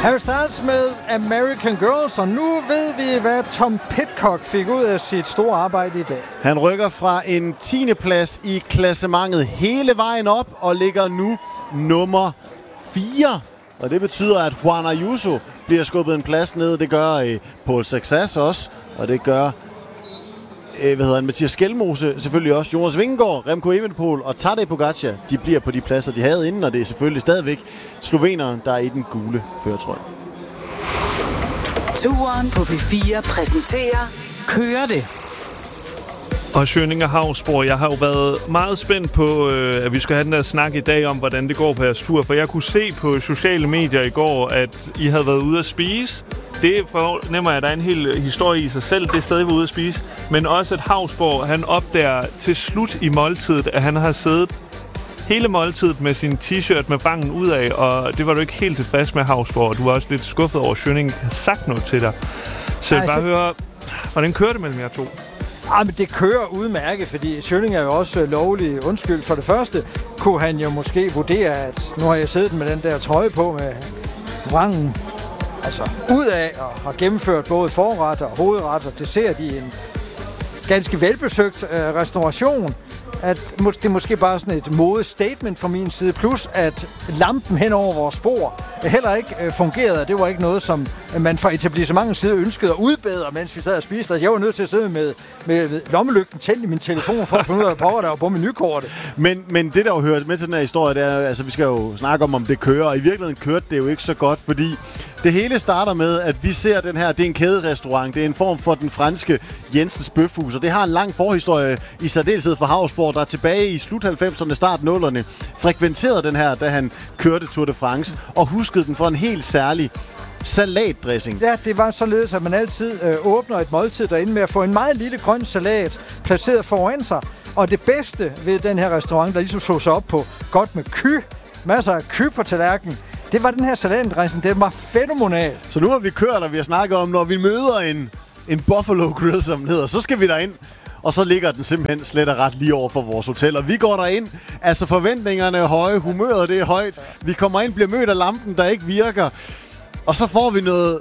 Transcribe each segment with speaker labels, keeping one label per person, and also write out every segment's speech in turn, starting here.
Speaker 1: Harry Styles med American Girls, og nu ved vi, hvad Tom Pidcock fik ud af sit store arbejde i dag.
Speaker 2: Han rykker fra en 10. plads i klassementet hele vejen op og ligger nu nummer 4. Og det betyder, at Juan Ayuso bliver skubbet en plads ned. Det gør Paul Saxas også, og det gør Mathias Skelmose selvfølgelig også. Jonas Vingegaard, Remco Evenepoel og Tadej Pogačar, de bliver på de pladser, de havde inden, og det er selvfølgelig stadigvæk sloveneren, der er i den gule førertrøje.
Speaker 3: Touren på P4 præsenterer Kører det.
Speaker 4: Og Schöninger Hausborg, jeg har jo været meget spændt på, at vi skal have den der snak i dag om, hvordan det går på jeres tur. For jeg kunne se på sociale medier i går, at I havde været ude at spise. Det fornemmer jeg, at der er en hel historie i sig selv, det sted, I var ude at spise. Men også at Hausborg, han opdager til slut i måltidet, at han har siddet hele måltidet med sin t-shirt med bangen ud af. Og det var du ikke helt tilfreds med, Hausborg. Du var også lidt skuffet over, at Schöninger har sagt noget til dig. Så jeg vil bare høre, hvordan kører det mellem jer to?
Speaker 1: Men det kører udmærket, fordi Schöninger er jo også lovlig undskyld. For det første kunne han jo måske vurdere, at nu har jeg siddet med den der trøje på med vangen ud af og har gennemført både forret og hovedret og dessert i en ganske velbesøgt restauration. At det er måske bare sådan et modestatement fra min side, plus at lampen hen over vores bord heller ikke fungerede. Det var ikke noget, som man fra etablissementets side ønskede at udbedre, mens vi sad og spiste. Jeg var nødt til at sidde med lommelygten tændt i min telefon for at finde ud af, hvad der var på menukortet.
Speaker 2: Men det, der jo hører med til den her historie, det er, altså vi skal jo snakke om det kører, og i virkeligheden kørte det jo ikke så godt, fordi det hele starter med, at vi ser den her, det er en kæderestaurant, det er en form for den franske Jensens Bøfhus, og det har en lang forhistorie i særdeleshed for Hausborg, der tilbage i slut 90'erne, start 0'erne, frekventerede den her, da han kørte Tour de France, og huskede den for en helt særlig salatdressing.
Speaker 1: Ja, det var således, at man altid åbner et måltid derinde med at få en meget lille grøn salat placeret foran sig, og det bedste ved den her restaurant, der ligesom så sig op på godt med masser af på tallerkenen, det var den her salatdressing. Det var fænomenal.
Speaker 2: Så nu har vi kørt, og vi har snakket om, når vi møder en Buffalo Grill, som den hedder, så skal vi derind. Og så ligger den simpelthen slet og ret lige over for vores hotel. Og vi går derind. Altså forventningerne er høje, humøret det er højt. Vi kommer ind, bliver mødt af lampen, der ikke virker. Og så får vi noget.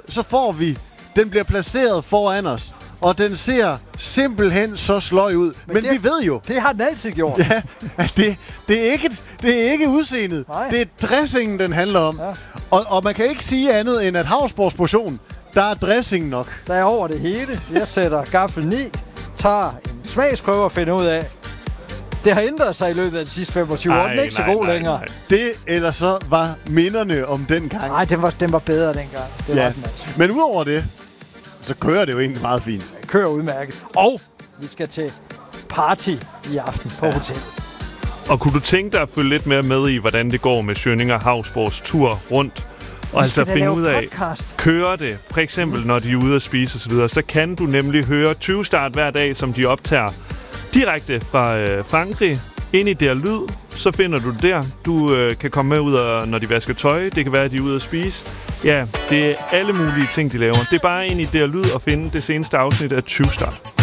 Speaker 2: Den bliver placeret foran os. Og den ser simpelthen så sløj ud. Men vi ved jo.
Speaker 1: Det har den altid gjort.
Speaker 2: Ja, at det er ikke udseendet. Nej. Det er dressingen, den handler om. Ja. Og man kan ikke sige andet end, at Hausborgs portion, der er dressing nok.
Speaker 1: Der er over det hele. Jeg sætter gaffel 9, tager en smagsprøve og finder ud af. Det har ændret sig i løbet af de sidste 25 år. Den er ikke så god længere.
Speaker 2: Det eller så var minderne om den gang.
Speaker 1: Nej, den var bedre dengang. Det var den altså.
Speaker 2: Men udover det, så kører det jo egentlig meget fint.
Speaker 1: Det kører udmærket. Og vi skal til party i aften på hotellet.
Speaker 4: Og kunne du tænke dig at følge lidt mere med i, hvordan det går med Schöninger Hausborgs tur rundt? Og altså finde ud af, kører det, for eksempel når de er ude at spise osv., så kan du nemlig høre 20 Start hver dag, som de optager direkte fra Frankrig ind i der lyd. Så finder du det der. Du kan komme med ud, og, når de vasker tøj. Det kan være, at de er ude at spise. Ja, det er alle mulige ting, de laver. Det er bare ind i der lyd og finde det seneste afsnit af 20 Start.